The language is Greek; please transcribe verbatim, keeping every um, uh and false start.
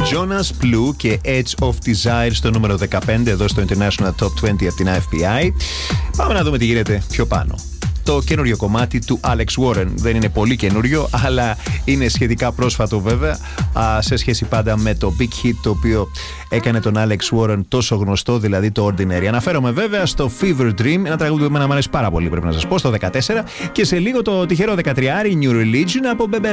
Jonas Blue και Edge of Desire στο νούμερο δεκαπέντε εδώ στο International Top είκοσι από την F P I. Πάμε να δούμε τι γίνεται πιο πάνω. Το καινούριο κομμάτι του Alex Warren δεν είναι πολύ καινούριο, αλλά είναι σχετικά πρόσφατο βέβαια, σε σχέση πάντα με το big hit το οποίο έκανε τον Alex Warren τόσο γνωστό, δηλαδή το Ordinary. Αναφέρομαι βέβαια στο Fever Dream, ένα τραγούδι που εμένα μου αρέσει πάρα πολύ, πρέπει να σας πω, στο δεκατέσσερα, και σε λίγο το τυχερό δεκατρία New Religion από Bebe